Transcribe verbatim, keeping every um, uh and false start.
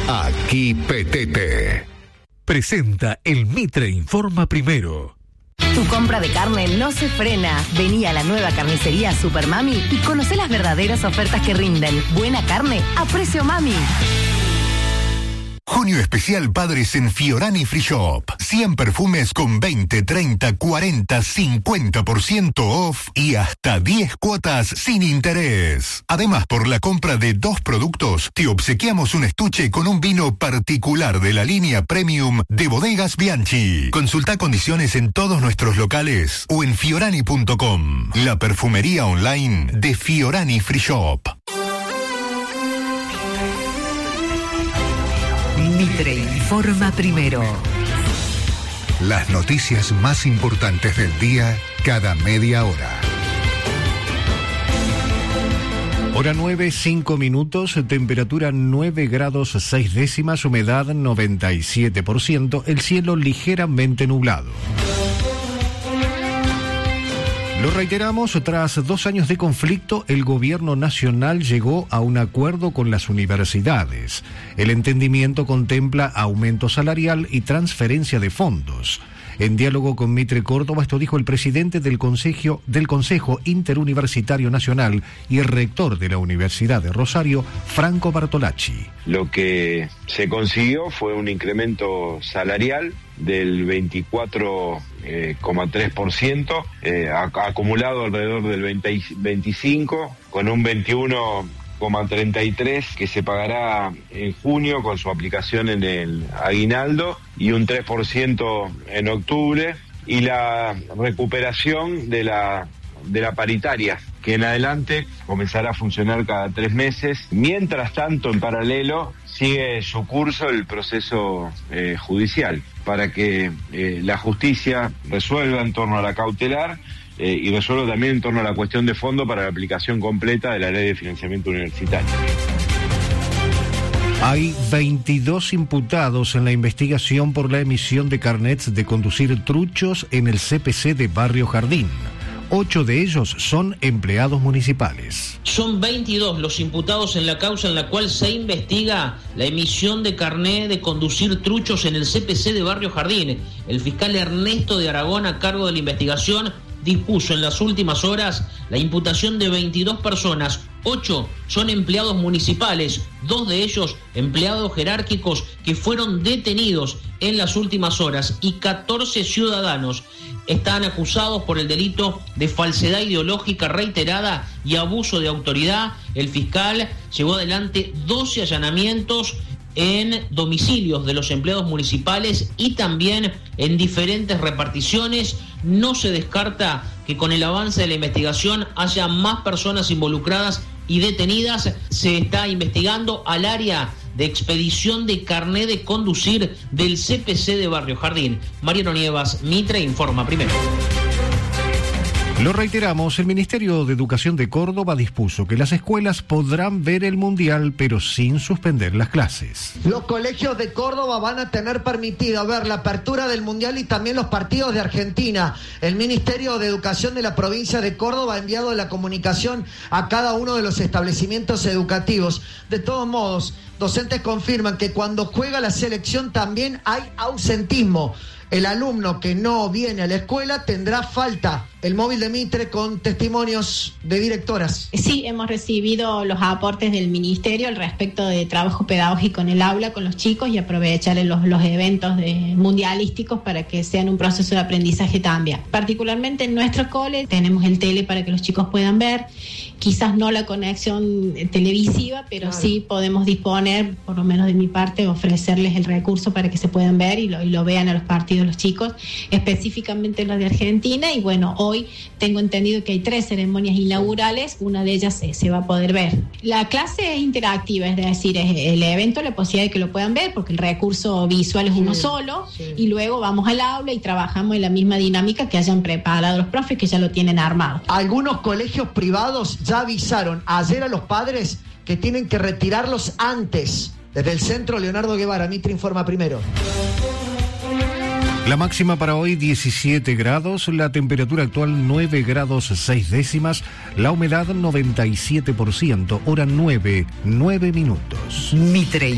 Aquí Petete presenta el Mitre Informa Primero. Tu compra de carne no se frena. Vení a la nueva carnicería Super Mami y conocé las verdaderas ofertas que rinden. Buena carne a precio mami. Junio especial Padres en Fiorani Free Shop. cien perfumes con veinte, treinta, cuarenta, cincuenta por ciento off y hasta diez cuotas sin interés. Además, por la compra de dos productos, te obsequiamos un estuche con un vino particular de la línea Premium de Bodegas Bianchi. Consulta condiciones en todos nuestros locales o en fiorani punto com. La perfumería online de Fiorani Free Shop. Mitre Informa Primero. Las noticias más importantes del día cada media hora. Hora nueve, cinco minutos, temperatura nueve grados seis décimas, humedad noventa y siete por ciento, el cielo ligeramente nublado. Lo reiteramos, tras dos años de conflicto, el gobierno nacional llegó a un acuerdo con las universidades. El entendimiento contempla aumento salarial y transferencia de fondos. En diálogo con Mitre Córdoba, esto dijo el presidente del Consejo, del Consejo Interuniversitario Nacional y el rector de la Universidad de Rosario, Franco Bartolacci. Lo que se consiguió fue un incremento salarial del veinticuatro coma tres por ciento, eh, acumulado alrededor del veinte, veinticinco, con un veintiuno coma treinta y tres que se pagará en junio con su aplicación en el aguinaldo y un tres por ciento en octubre, y la recuperación de la de la paritaria, que en adelante comenzará a funcionar cada tres meses. Mientras tanto, en paralelo, sigue su curso el proceso eh, judicial para que eh, la justicia resuelva en torno a la cautelar eh, y resuelva también en torno a la cuestión de fondo para la aplicación completa de la ley de financiamiento universitario. Hay veintidós imputados en la investigación por la emisión de carnets de conducir truchos en el C P C de Barrio Jardín. Ocho de ellos son empleados municipales. Son veintidós los imputados en la causa en la cual se investiga la emisión de carné de conducir truchos en el C P C de Barrio Jardín. El fiscal Ernesto de Aragón, a cargo de la investigación, dispuso en las últimas horas la imputación de veintidós personas. Ocho son empleados municipales, dos de ellos empleados jerárquicos que fueron detenidos en las últimas horas, y catorce ciudadanos están acusados por el delito de falsedad ideológica reiterada y abuso de autoridad. El fiscal llevó adelante doce allanamientos en domicilios de los empleados municipales y también en diferentes reparticiones. No se descarta que con el avance de la investigación haya más personas involucradas y detenidas. Se está investigando al área de expedición de carné de conducir del C P C de Barrio Jardín. Mariano Nievas, Mitre Informa Primero. Lo reiteramos, el Ministerio de Educación de Córdoba dispuso que las escuelas podrán ver el Mundial, pero sin suspender las clases. Los colegios de Córdoba van a tener permitido ver la apertura del Mundial y también los partidos de Argentina. El Ministerio de Educación de la provincia de Córdoba ha enviado la comunicación a cada uno de los establecimientos educativos. De todos modos, docentes confirman que cuando juega la selección también hay ausentismo. El alumno que no viene a la escuela tendrá falta. El móvil de Mitre con testimonios de directoras. Sí, hemos recibido los aportes del Ministerio al respecto de trabajo pedagógico en el aula con los chicos y aprovechar los, los eventos de, mundialísticos para que sean un proceso de aprendizaje también. Particularmente en nuestro cole tenemos el tele para que los chicos puedan ver, quizás no la conexión televisiva, pero claro, sí podemos disponer, por lo menos de mi parte, ofrecerles el recurso para que se puedan ver y lo, y lo vean a los partidos los chicos, específicamente los de Argentina. Y bueno, hoy tengo entendido que hay tres ceremonias inaugurales, una de ellas se, se va a poder ver. La clase es interactiva, es decir, es el evento, la posibilidad de que lo puedan ver, porque el recurso visual es uno sí, solo, sí. Y luego vamos al aula y trabajamos en la misma dinámica que hayan preparado los profes, que ya lo tienen armado. Algunos colegios privados ya avisaron ayer a los padres que tienen que retirarlos antes. Desde el centro, Leonardo Guevara, Mitre Informa Primero. La máxima para hoy diecisiete grados, la temperatura actual nueve grados seis décimas, la humedad noventa y siete por ciento, hora nueve, nueve minutos. Mitre